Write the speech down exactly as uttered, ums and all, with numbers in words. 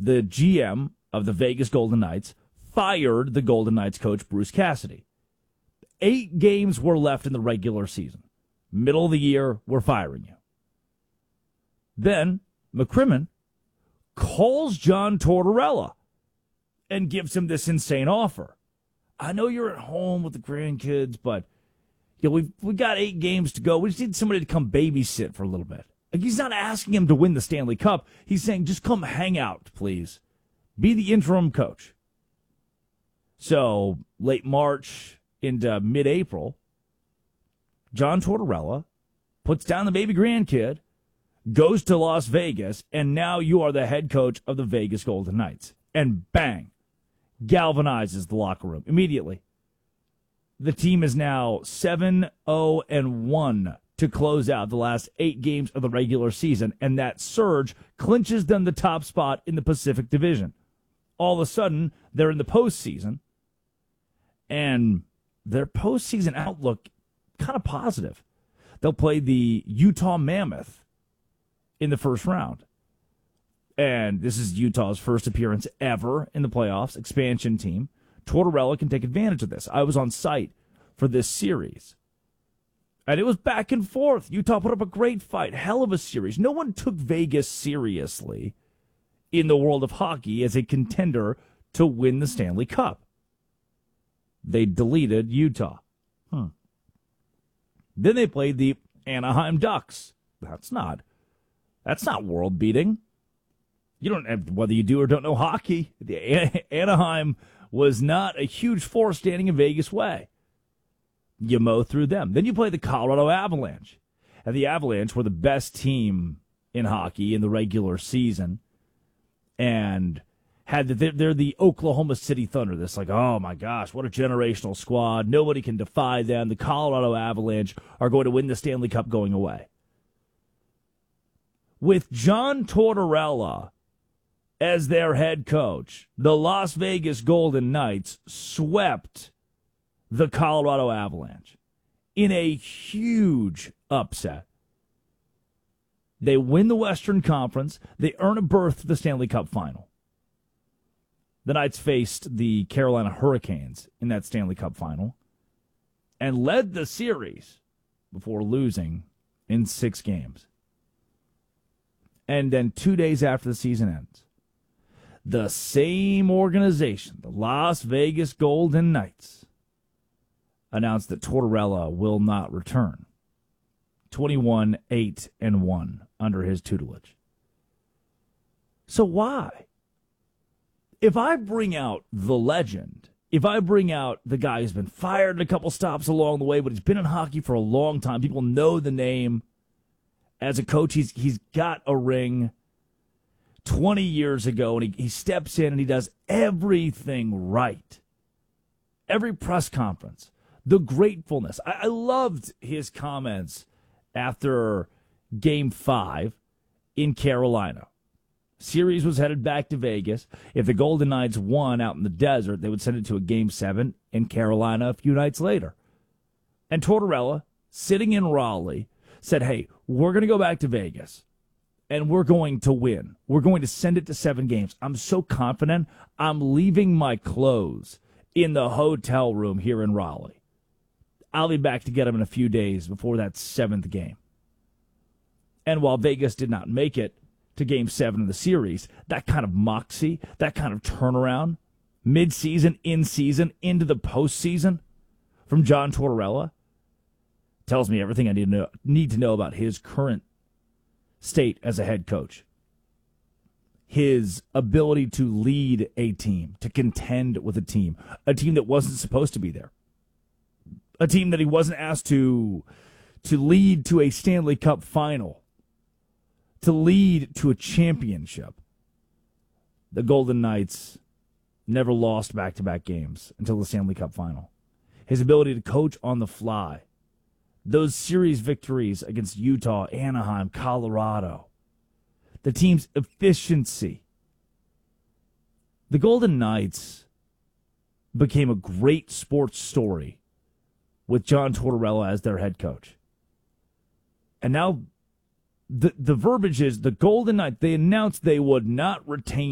the G M of the Vegas Golden Knights, fired the Golden Knights coach, Bruce Cassidy. Eight games were left in the regular season. Middle of the year, we're firing you. Then McCrimmon calls John Tortorella and gives him this insane offer. I know you're at home with the grandkids, but you know, we've we got eight games to go. We just need somebody to come babysit for a little bit. Like, he's not asking him to win the Stanley Cup. He's saying, just come hang out, please. Be the interim coach. So, late March into mid-April, John Tortorella puts down the baby grandkid, goes to Las Vegas, and now you are the head coach of the Vegas Golden Knights. And bang, galvanizes the locker room immediately. The team is now seven oh and one to close out the last eight games of the regular season, and that surge clinches them the top spot in the Pacific Division. All of a sudden, they're in the postseason, and their postseason outlook kind of positive. They'll play the Utah Mammoth in the first round. And this is Utah's first appearance ever in the playoffs, expansion team. Tortorella can take advantage of this. I was on site for this series, and it was back and forth. Utah put up a great fight, hell of a series. No one took Vegas seriously in the world of hockey as a contender to win the Stanley Cup. They deleted Utah. Hmm. Then they played the Anaheim Ducks. That's not, that's not world beating. You don't have, whether you do or don't know hockey, the Anaheim was not a huge force standing in Vegas way. You mow through them. Then you play the Colorado Avalanche. And the Avalanche were the best team in hockey in the regular season. And had the, they're the Oklahoma City Thunder. This like, oh my gosh, what a generational squad. Nobody can defy them. The Colorado Avalanche are going to win the Stanley Cup going away. With John Tortorella as their head coach, the Las Vegas Golden Knights swept the Colorado Avalanche in a huge upset. They win the Western Conference. They earn a berth to the Stanley Cup final. The Knights faced the Carolina Hurricanes in that Stanley Cup final and led the series before losing in six games. And then two days after the season ends, the same organization, the Las Vegas Golden Knights, announced that Tortorella will not return. twenty-one eight and one under his tutelage. So why? If I bring out the legend, if I bring out the guy who's been fired a couple stops along the way, but he's been in hockey for a long time, people know the name. As a coach, he's he's got a ring twenty years ago, and he, he steps in and he does everything right. Every press conference, the gratefulness. I, I loved his comments after Game five in Carolina. Series was headed back to Vegas. If the Golden Knights won out in the desert, they would send it to a Game seven in Carolina a few nights later. And Tortorella, sitting in Raleigh, said, hey, we're going to go back to Vegas, and we're going to win. We're going to send it to seven games. I'm so confident I'm leaving my clothes in the hotel room here in Raleigh. I'll be back to get them in a few days before that seventh game. And while Vegas did not make it to Game seven of the series, that kind of moxie, that kind of turnaround, mid-season, in-season, into the postseason from John Tortorella tells me everything I need to know, need to know about his current state as a head coach. His ability to lead a team, to contend with a team, a team that wasn't supposed to be there, a team that he wasn't asked to, to lead to a Stanley Cup final, to lead to a championship. The Golden Knights never lost back-to-back games until the Stanley Cup final. His ability to coach on the fly, those series victories against Utah, Anaheim, Colorado, the team's efficiency. The Golden Knights became a great sports story with John Tortorella as their head coach. And now the the verbiage is the Golden Knights, they announced they would not retain